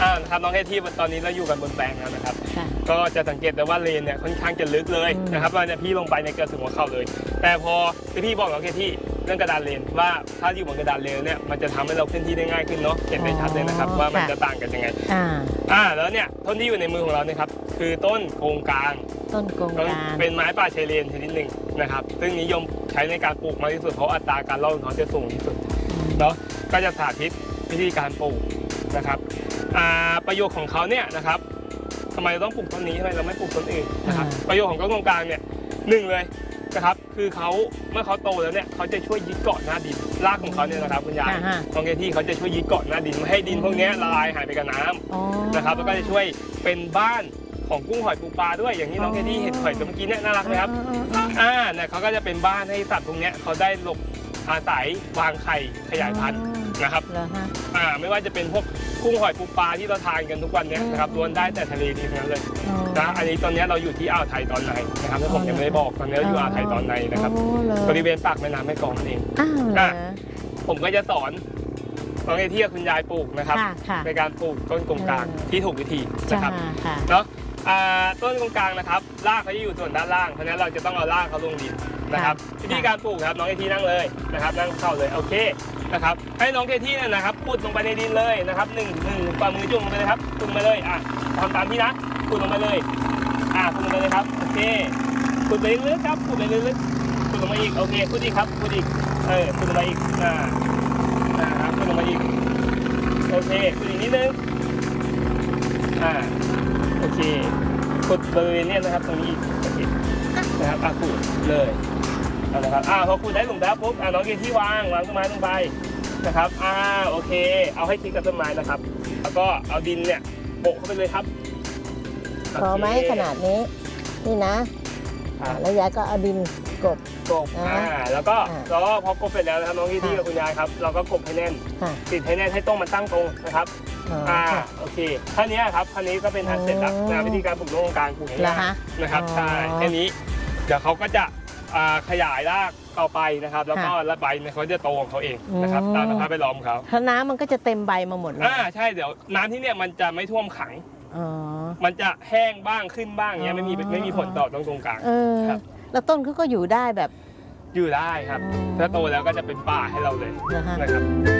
ครับน้องที่ตอนนี้เราอยู่กันบนแปลงแล้วนะครับก็จะสังเกตได้ว่าเลนเนี่ยค่อนข้างจะลึกเลยนะครับว่าเนี่ยพี่ลงไปในเกือบถึงหัวเข่าเลยแต่พอพี่บอกน้องที่เรื่องกระดานเลนว่าถ้าอยู่บนกระดานเลนเนี่ยมันจะทำให้เราเคลื่อนที่ได้ง่ายขึ้นเนาะเห็นได้ชัดเลยนะครับว่ามันจะต่างกันยังไงแล้วเนี่ยต้นที่อยู่ในมือของเราเนี่ยครับคือต้นโกงกลางเป็นไม้ป่าชายเลนชนิดหนึ่งนะครับซึ่งนิยมใช้ในการปลูกมากที่สุดเพราะอัตราการรอดของเขาจะสูงที่สุดเนาะก็จะสาธิตวิธีการปลูกนะครับประโยชน์ของเขาเนี่ยนะครับทำไมเราต้องปลูกต้นนี้ทำไมเราไม่ปลูกต้นอื่นนะครับประโยชน์ของต้นโกงกลางเนี่ยหนึ่งเลยนะครับคือเขาเมื่อเขาโตแล้วเนี่ยเขาจะช่วยยึดเกาะหน้าดินรากของเขาเนี่ยนะครับคุณยายตรงที่เขาจะช่วยยึดเกาะหน้าดินไม่ให้ดินพวกนี้ละลายหายไปกับน้ำนะครับแล้วก็จะช่วยเป็นบ้านของกุ้งหอยปูปลาด้วยอย่างที่น้องเคที่เห็นหอยตัวเมื่อกี้เนี่ยน่ารักไหมครับเนี่ยเขาก็จะเป็นบ้านให้สัตว์พวกนี้เขาได้หลบอาศัยวางไข่ขยายพันธุ์นะครับไม่ว่าจะเป็นพวกกุ้งหอยปูปลาที่เราทานกันทุกวันนี้นะครับล้วนได้แต่ทะเลนี้ทั้งนั้นเลยนะอันนี้ตอนนี้เราอยู่ที่อ่าวไทยตอนในนะครับที่ผมยังไม่ได้บอกตอนนี้เราอยู่อ่าวไทยตอนในนะครับบริเวณปากแม่น้ำแม่กลองนั่นเองผมก็จะสอนน้องที่คุณยายปลูกนะครับในการปลูกต้นกงกลางที่ถูกวิธีนะครับเนาะต้นกงกลางนะครับรากเขาจะอยู่ส่วนด้านล่างเพราะฉะนั้นเราจะต้องเอารากเขาลงดินนะครับวิธีการปลูกครับน้องที่นั่งเลยนะครับนั่งเข้าเลยโอเคนะครับให้น้องที่เนี่ยนะครับขุดลงไปในดินเลยนะครับหนึ่งฝ่ามือจุ่มลงไปเลยครับจุ่มไปเลยทำตามที่นะขุดลงไปเลยขุดลงไปเลยครับโอเคขุดไปลึกๆครับขุดไปลึกๆขุดลงมาอีกโอเคขุดอีกครับขุดอีกขุดลงมาอีกครับขุดลงมาอีกโอเคขุดอีกนิดนึงโอเคขุดบริเวณนี้นะครับตรงนี้โอเคนะครับขุดเลยนะครับพอขุดได้หลุมแล้วปุ๊บน้องที่วางต้นไม้ลงไปนะครับโอเคเอาให้ชิดกับต้นไม้นะครับแล้วก็เอาดินเนี่ยโปะเข้าไปเลยครับพอไหมขนาดนี้นี่นะแล้วยายก็เอาดินกบแล้วก็พอกบเสร็จแล้วนะครับน้องที่กับคุณยายครับเราก็กบให้แน่นติดให้แน่นให้ต้นมันตั้งตรงนะครับโอเคท่านี้ครับท่านี้ก็เป็นทันเสร็จแล้วนะวิธีการปลูกต้นกงกลางปลูกง่ายๆนะครับใช่แค่นี้เดี๋ยวเขาก็จะขยายรากต่อไปนะครับแล้วก็ใบเขาจะโตของเขาเองนะครับตามสภาพแวดล้อมเขาถ้าน้ำมันก็จะเต็มใบมาหมดเลยใช่เดี๋ยวน้ำที่เนี่ยมันจะไม่ท่วมขังมันจะแห้งบ้างขึ้นบ้างเงี้ยไม่มีผลต่อต้นกงกลางครับแล้วต้นเขาก็อยู่ได้แบบอยู่ได้ครับถ้าโตแล้วก็จะเป็นป่าให้เราเลยนะครับ